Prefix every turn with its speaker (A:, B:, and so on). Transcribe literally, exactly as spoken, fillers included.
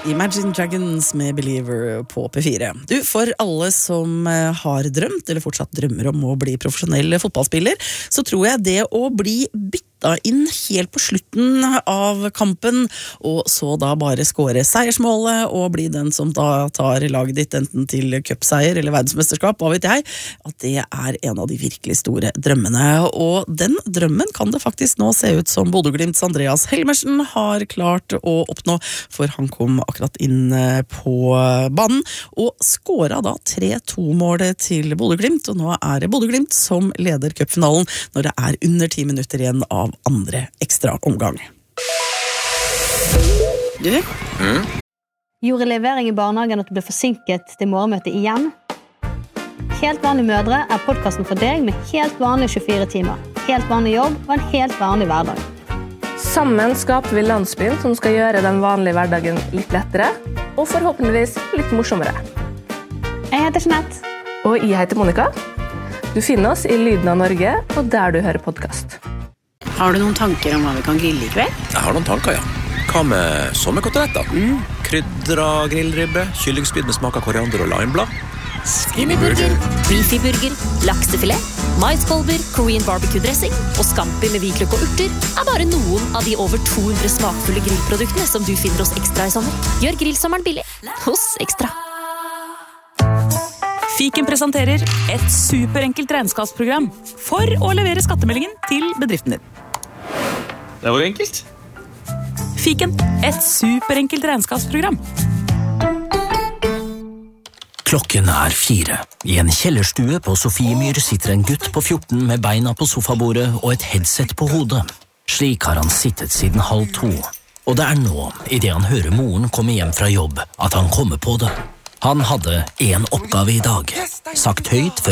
A: Imagine Dragons med Believer på P fire. Du, for alle som har drømt, eller fortsatt drømmer om å bli profesjonell fotballspiller, så tror jeg det å bli bytta inn helt på slutten av kampen, og så da bare skåre seiersmålet, og bli den som da tar laget ditt enten til cupseier eller verdensmesterskap, hva vet jeg, at det er en av de virkelig store drømmene. Og den drømmen kan det faktisk nå se ut som Bodø Glimts Andreas Helmersen har klart å oppnå, for han kom akkurat inn på banen, og skåret da tre to-målet til Bodø Glimt, og nå er det Bodø Glimt som leder cupfinalen når det er under ti minutter igjen av andre ekstra omgang. Du?
B: Mm?
C: Gjorde levering i barnehagen at du ble forsinket til morgenmøtet igjen? Helt vanlige mødre er podcasten for deg med helt vanlige tjuefire timer, helt vanlig jobb og en helt vanlig hverdag.
D: Sammen skaper vi landsbyen som skal gjøre den vanlige hverdagen litt lettere, og forhåpentligvis litt morsommere.
C: Jeg heter Jeanette.
D: Og jeg heter Monica. Du finner oss i Lyden av Norge, og der du hører podcast.
E: Har du noen tanker om hva vi kan grille i kveld?
B: Jeg har noen tanker, ja. Hva med sommerkoteletter? Mm. Krydra grillribbe, kyllingspyd med smak av koriander og limeblad.
F: Skinnyburger, beefyburger, laksefilet, maiskolber, Korean barbecue-dressing og scampi med hvitløk og urter er bare noen av de over to hundre smakfulle grillproduktene som du finner hos Ekstra i sommer. Gjør grillsommeren billig hos Ekstra.
G: Fiken presenterer et superenkelt regnskapsprogram for å levere skattemeldingen til bedriften din.
H: Det var enkelt.
G: Fiken, et superenkelt regnskapsprogram.
I: Klokken er fire. I en kjellerstue på Sofiemyr sitter en gutt på fjorten med beina på sofabordet og et headset på hodet. Slik har han sittet siden halv to. Og det er nå, i det han hører moren komme hjem fra jobb, at han kommer på det. Han hadde en oppgave i dag, sagt høyt